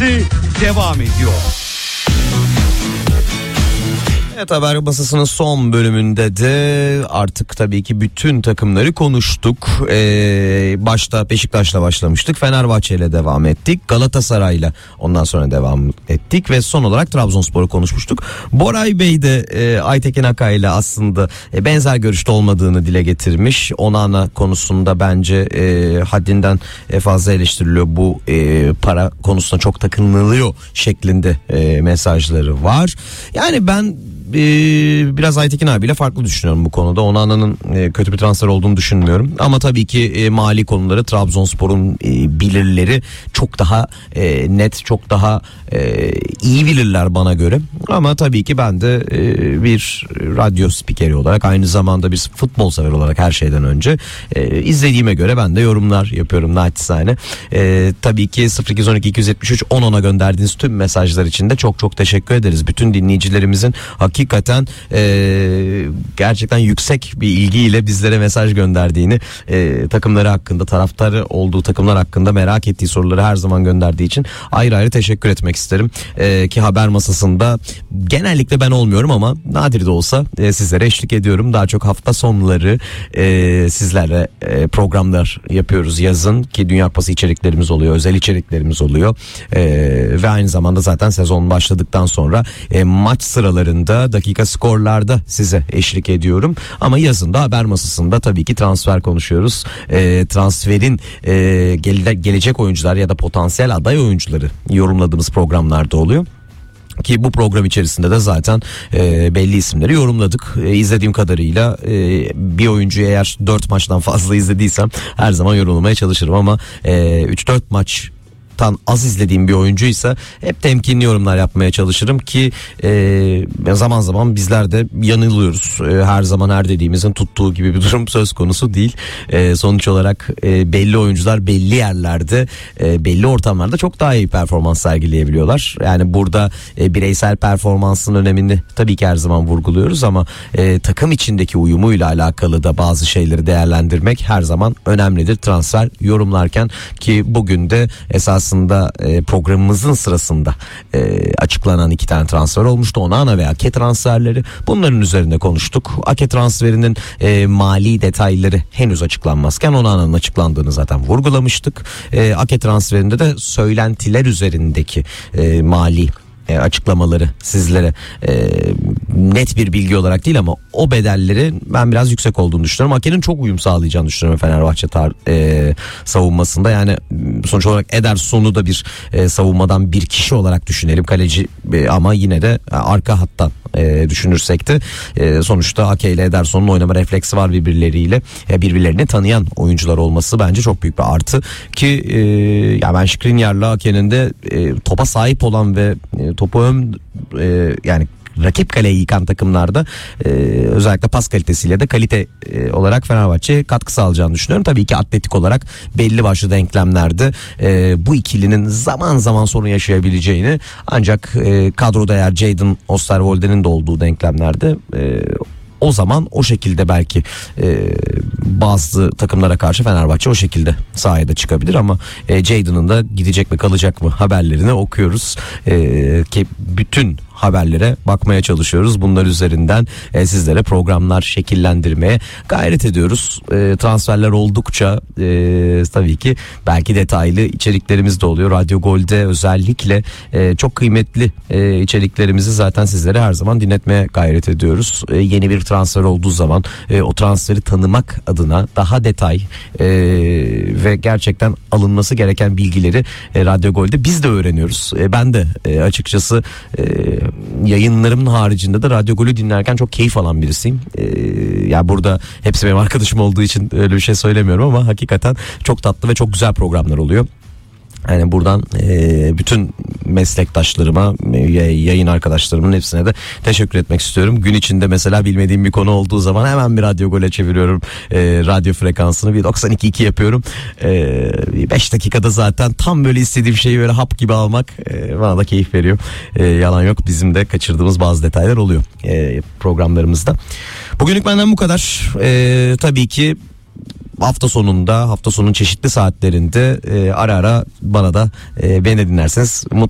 Masası devam ediyor. Evet, haber masasının son bölümünde de artık tabii ki bütün takımları konuştuk. Başta Beşiktaş'la başlamıştık. Fenerbahçe'yle devam ettik. Galatasaray'la ondan sonra devam ettik. Ve son olarak Trabzonspor'u konuşmuştuk. Boray Bey de Aytekin Akay'la aslında benzer görüşte olmadığını dile getirmiş. Onana konusunda bence haddinden fazla eleştiriliyor. Bu para konusuna çok takınılıyor şeklinde mesajları var. Yani ben biraz Aytekin abiyle farklı düşünüyorum bu konuda. Onana'nın kötü bir transfer olduğunu düşünmüyorum. Ama tabii ki mali konuları Trabzonspor'un bilirleri çok daha net, çok daha iyi bilirler bana göre. Ama tabii ki ben de bir radyo spikeri olarak, aynı zamanda bir futbol sever olarak her şeyden önce izlediğime göre ben de yorumlar yapıyorum naçizane. Tabii ki 0212 273 10 gönderdiğiniz tüm mesajlar için de çok çok teşekkür ederiz. Bütün dinleyicilerimizin hakikaten gerçekten yüksek bir ilgiyle bizlere mesaj gönderdiğini, takımları hakkında, taraftarı olduğu takımlar hakkında merak ettiği soruları her zaman gönderdiği için ayrı ayrı teşekkür etmek isterim. Ki haber masasında genellikle ben olmuyorum ama nadir de olsa sizlere eşlik ediyorum. Daha çok hafta sonları sizlerle programlar yapıyoruz yazın, ki Dünya Kupası içeriklerimiz oluyor, özel içeriklerimiz oluyor. Ve aynı zamanda zaten sezon başladıktan sonra maç sıralarında, dakika skorlarda size eşlik ediyorum. Ama yazın da haber masasında tabii ki transfer konuşuyoruz. Transferin gelecek oyuncular ya da potansiyel aday oyuncuları yorumladığımız programlarda oluyor. Ki bu program içerisinde de zaten belli isimleri yorumladık. İzlediğim kadarıyla bir oyuncuyu eğer 4 maçtan fazla izlediysem her zaman yorumlamaya çalışırım. Ama 3-4 maç az izlediğim bir oyuncuysa hep temkinli yorumlar yapmaya çalışırım ki zaman zaman bizler de yanılıyoruz. Her zaman her dediğimizin tuttuğu gibi bir durum söz konusu değil. Sonuç olarak belli oyuncular belli yerlerde, belli ortamlarda çok daha iyi performans sergileyebiliyorlar. Yani burada bireysel performansın önemini tabii ki her zaman vurguluyoruz ama takım içindeki uyumuyla alakalı da bazı şeyleri değerlendirmek her zaman önemlidir transfer yorumlarken. Ki bugün de esasında programımızın sırasında açıklanan 2 tane transfer olmuştu. Onana ve Ake transferleri. Bunların üzerinde konuştuk. Ake transferinin mali detayları henüz açıklanmazken Onana'nın açıklandığını zaten vurgulamıştık. Ake transferinde de söylentiler üzerindeki mali açıklamaları sizlere net bir bilgi olarak değil ama o bedelleri ben biraz yüksek olduğunu düşünüyorum. Ake'nin çok uyum sağlayacağını düşünüyorum Fenerbahçe savunmasında. Yani sonuç olarak Ederson'u da bir savunmadan bir kişi olarak düşünelim, kaleci ama yine de arka hattan düşünürsek de sonuçta Ake ile Ederson'un oynama refleksi var birbirleriyle. Birbirlerini tanıyan oyuncular olması bence çok büyük bir artı ki ya ben Skriniar'la Ake'nin de topa sahip olan ve topu yani rakip kaleyi yıkan takımlarda özellikle pas kalitesiyle de kalite olarak Fenerbahçe katkı sağlayacağını düşünüyorum. Tabii ki atletik olarak belli başlı denklemlerde bu ikilinin zaman zaman sorun yaşayabileceğini, ancak kadroda eğer Jadon Osterwolde'nin de olduğu denklemlerde o zaman o şekilde belki bazı takımlara karşı Fenerbahçe o şekilde sahaya çıkabilir ama Jadon'ın da gidecek mi kalacak mı haberlerini okuyoruz ki bütün haberlere bakmaya çalışıyoruz. Bunlar üzerinden sizlere programlar şekillendirmeye gayret ediyoruz. Transferler oldukça tabii ki belki detaylı içeriklerimiz de oluyor. Radyo Gol'de özellikle çok kıymetli içeriklerimizi zaten sizlere her zaman dinletmeye gayret ediyoruz. Yeni bir transfer olduğu zaman o transferi tanımak adına daha detay ve gerçekten alınması gereken bilgileri Radyo Gol'de biz de öğreniyoruz. Ben de açıkçası yayınlarımın haricinde de Radyo Gol'ü dinlerken çok keyif alan birisiyim. Ya burada hepsi benim arkadaşım olduğu için öyle bir şey söylemiyorum ama hakikaten çok tatlı ve çok güzel programlar oluyor. Yani buradan bütün meslektaşlarıma, yayın arkadaşlarımın hepsine de teşekkür etmek istiyorum. Gün içinde mesela bilmediğim bir konu olduğu zaman hemen bir Radyo Gol'e çeviriyorum radyo frekansını, bir 92.2 yapıyorum. 5 dakikada zaten tam böyle istediğim şeyi böyle hap gibi almak bana da keyif veriyor. Yalan yok, bizim de kaçırdığımız bazı detaylar oluyor programlarımızda. Bugünlük benden bu kadar. Tabii ki hafta sonunun çeşitli saatlerinde ara ara bana da beni de dinlerseniz mutlu